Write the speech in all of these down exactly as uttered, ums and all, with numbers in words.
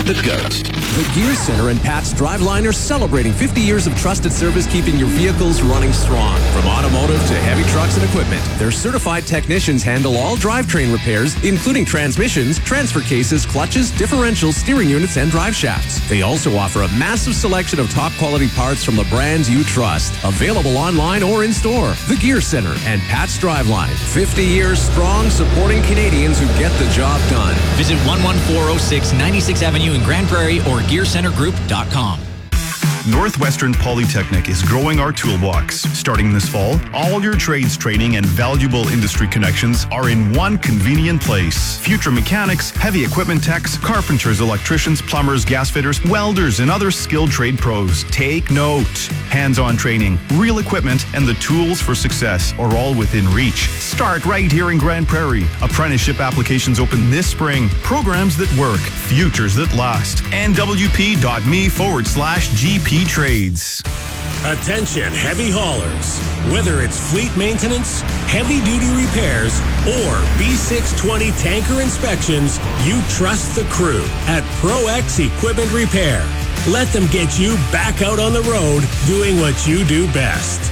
the GOAT. The Gear Center and Pat's Driveline are celebrating fifty years of trusted service, keeping your vehicles running strong. From automotive to heavy trucks and equipment, their certified technicians handle all drivetrain repairs, including transmissions, transfer cases, clutches, differentials, steering units, and drive shafts. They also offer a massive selection of top-quality parts from the brands you trust. Available online or in store. The Gear Center and Pat's Driveline. fifty years strong, supporting Canadians who get the job done. Visit one one four oh six ninety-sixth Avenue in Grand Prairie or gear center group dot com. Northwestern Polytechnic is growing our toolbox. Starting this fall, all your trades training and valuable industry connections are in one convenient place. Future mechanics, heavy equipment techs, carpenters, electricians, plumbers, gas fitters, welders, and other skilled trade pros. Take note. Hands-on training, real equipment, and the tools for success are all within reach. Start right here in Grand Prairie. Apprenticeship applications open this spring. Programs that work, futures that last. N W P dot M E forward slash G P Trades. Attention heavy haulers. Whether it's fleet maintenance, heavy-duty repairs, or B six twenty tanker inspections, you trust the crew at ProX Equipment Repair. Let them get you back out on the road doing what you do best.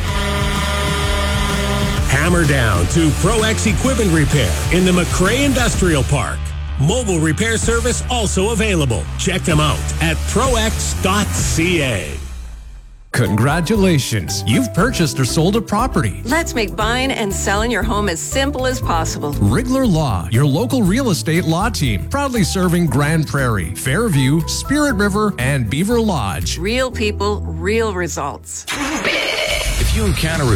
Hammer down to ProX Equipment Repair in the McRae Industrial Park. Mobile repair service also available. Check them out at prox dot c a. Congratulations! You've purchased or sold a property. Let's make buying and selling your home as simple as possible. Rigler Law, your local real estate law team, proudly serving Grand Prairie, Fairview, Spirit River, and Beaver Lodge. Real people, real results. If you encounter a